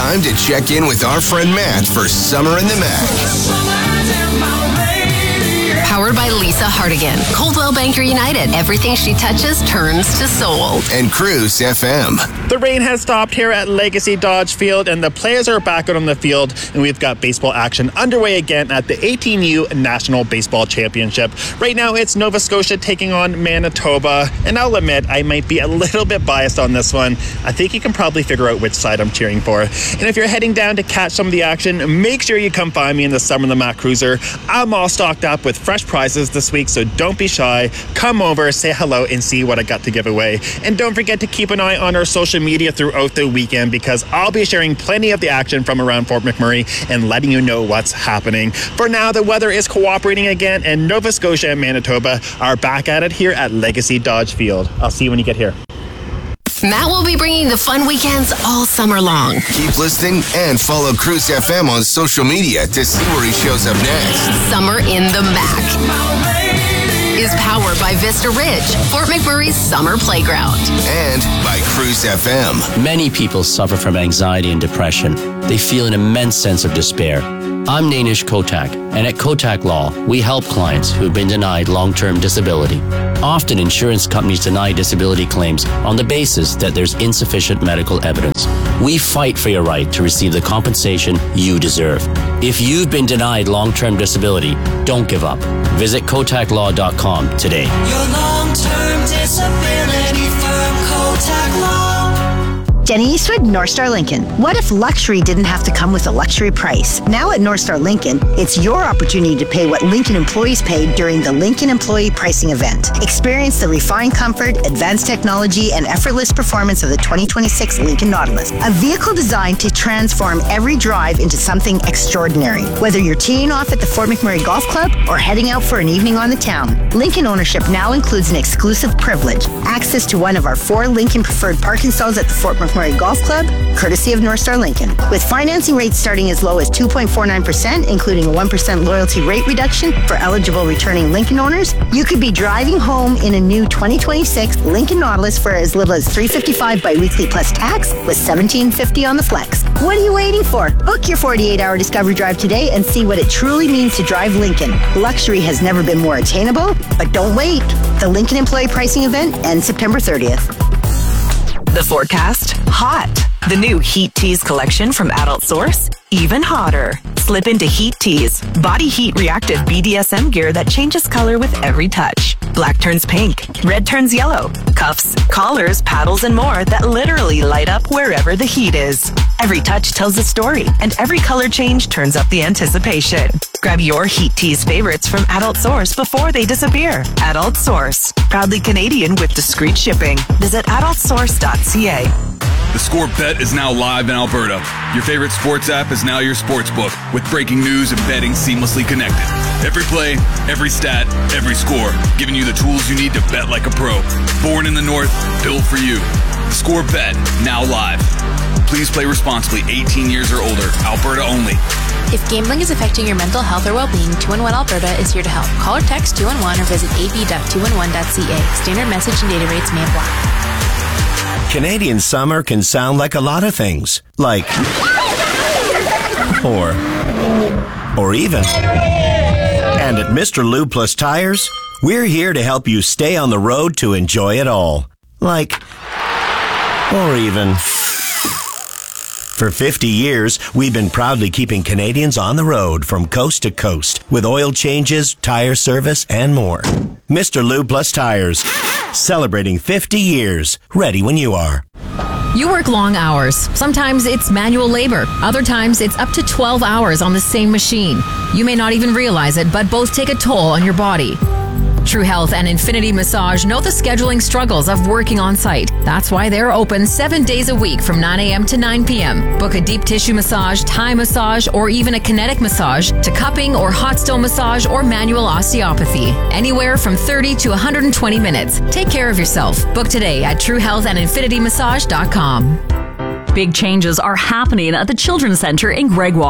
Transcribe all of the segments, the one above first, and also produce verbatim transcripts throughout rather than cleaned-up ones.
time to check in with our friend Matt for Summer in the Mac. Powered by Lisa Hardigan. Coldwell Banker United. Everything she touches turns to soul. And Cruise F M. The rain has stopped here at Legacy Dodge Field, and the players are back out on the field, and we've got baseball action underway again at the eighteen U National Baseball Championship. Right now, it's Nova Scotia taking on Manitoba, and I'll admit I might be a little bit biased on this one. I think you can probably figure out which side I'm cheering for. And if you're heading down to catch some of the action, make sure you come find me in the Summer in the Mac Cruiser. I'm all stocked up with fresh prizes this week, so don't be shy. Come over, say hello, and see what I got to give away. And don't forget to keep an eye on our social media throughout the weekend, because I'll be sharing plenty of the action from around Fort McMurray and letting you know what's happening. For now, the weather is cooperating again, and Nova Scotia and Manitoba are back at it here at Legacy Dodge Field. I'll see you when you get here. Matt will be bringing the fun weekends all summer long. Keep listening and follow Cruise F M on social media to see where he shows up next. Summer in the Mac is powered by Vista Ridge, Fort McMurray's summer playground. And by Cruise F M. Many people suffer from anxiety and depression. They feel an immense sense of despair. I'm Nainish Kotak, and at Kotak Law, we help clients who've been denied long-term disability. Often, insurance companies deny disability claims on the basis that there's insufficient medical evidence. We fight for your right to receive the compensation you deserve. If you've been denied long-term disability, don't give up. Visit kotak law dot com today. Your long-term disability firm, Kotak Law. Jenny Eastwood, North Star Lincoln. What if luxury didn't have to come with a luxury price? Now at North Star Lincoln, it's your opportunity to pay what Lincoln employees paid during the Lincoln Employee Pricing Event. Experience the refined comfort, advanced technology, and effortless performance of the twenty twenty-six Lincoln Nautilus, a vehicle designed to transform every drive into something extraordinary. Whether you're teeing off at the Fort McMurray Golf Club or heading out for an evening on the town, Lincoln ownership now includes an exclusive privilege, access to one of our four Lincoln preferred parking stalls at the Fort McMurray Golf Club, courtesy of North Star Lincoln. With financing rates starting as low as two point four nine percent, including a one percent loyalty rate reduction for eligible returning Lincoln owners, you could be driving home in a new twenty twenty-six Lincoln Nautilus for as little as three hundred fifty-five dollars biweekly plus tax with seventeen fifty on the flex. What are you waiting for? Book your forty-eight hour discovery drive today and see what it truly means to drive Lincoln. Luxury has never been more attainable, but don't wait. The Lincoln Employee Pricing Event ends September thirtieth. The forecast, hot. The new Heat Tease collection from Adult Source, even hotter. Slip into Heat Tease, body heat reactive B D S M gear that changes color with every touch. Black turns pink, red turns yellow. Cuffs, collars, paddles, and more that literally light up wherever the heat is. Every touch tells a story, and every color change turns up the anticipation. Grab your Heat Tease favorites from Adult Source before they disappear. Adult Source, proudly Canadian with discreet shipping. Visit adult source dot c a. The Score Bet is now live in Alberta. Your favorite sports app is now your sportsbook, with breaking news and betting seamlessly connected. Every play, every stat, every score, giving you the tools you need to bet like a pro. Born in the North, built for you. The Score Bet, now live. Please play responsibly, eighteen years or older, Alberta only. If gambling is affecting your mental health or well-being, two one one Alberta is here to help. Call or text two one one or visit a b dot two one one dot c a. Standard message and data rates may apply. Canadian summer can sound like a lot of things. Like, or, or even. And at Mister Lube Plus Tires, we're here to help you stay on the road to enjoy it all. Like, or even. For fifty years, we've been proudly keeping Canadians on the road from coast to coast with oil changes, tire service, and more. Mister Lube Plus Tires, celebrating fifty years, ready when you are. You work long hours. Sometimes it's manual labor. Other times it's up to twelve hours on the same machine. You may not even realize it, but both take a toll on your body. True Health and Infinity Massage know the scheduling struggles of working on site. That's why they're open seven days a week from nine a.m. to nine p.m. Book a deep tissue massage, Thai massage, or even a kinetic massage to cupping or hot stone massage or manual osteopathy. Anywhere from thirty to one hundred twenty minutes. Take care of yourself. Book today at true health and infinity massage dot com. Big changes are happening at the Children's Centre in Gregoire.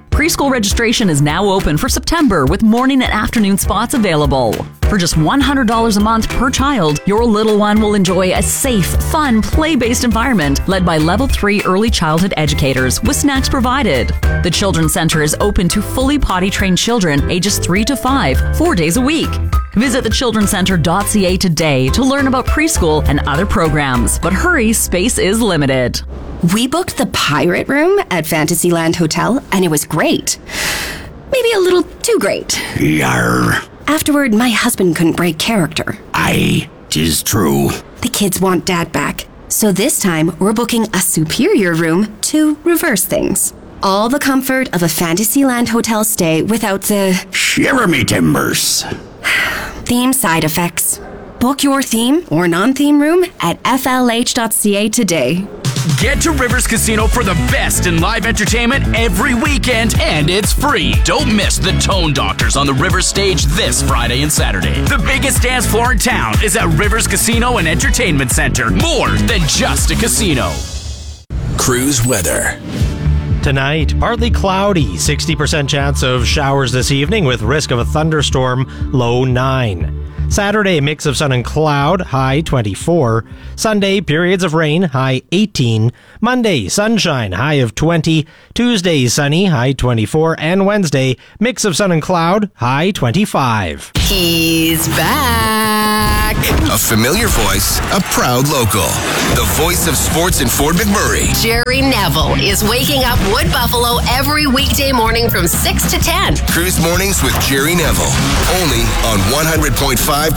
Preschool registration is now open for September with morning and afternoon spots available. For just one hundred dollars a month per child, your little one will enjoy a safe, fun, play-based environment led by Level three early childhood educators with snacks provided. The Children's Center is open to fully potty-trained children ages three to five, four days a week. Visit the children's center dot c a today to learn about preschool and other programs. But hurry, space is limited. We booked the Pirate Room at Fantasyland Hotel, and it was great. Maybe a little too great. Yarr. Afterward, my husband couldn't break character. Aye, 'tis true. The kids want Dad back. So this time, we're booking a superior room to reverse things. All the comfort of a Fantasyland Hotel stay without the... Shiver me timbers. Theme side effects. Book your theme or non-theme room at f l h dot c a today. Get to Rivers Casino for the best in live entertainment every weekend, and it's free. Don't miss the Tone Doctors on the Rivers stage this Friday and Saturday. The biggest dance floor in town is at Rivers Casino and Entertainment Center. More than just a casino. Cruise weather. Tonight, partly cloudy, sixty percent chance of showers this evening with risk of a thunderstorm, low nine. Saturday, mix of sun and cloud, high twenty-four. Sunday, periods of rain, high eighteen. Monday, sunshine, high of twenty. Tuesday, sunny, high twenty-four. And Wednesday, mix of sun and cloud, high twenty-five. He's back. A familiar voice, a proud local. The voice of sports in Fort McMurray. Jerry Neville is waking up Wood Buffalo every weekday morning from six to ten. Cruise Mornings with Jerry Neville. Only on one hundred point five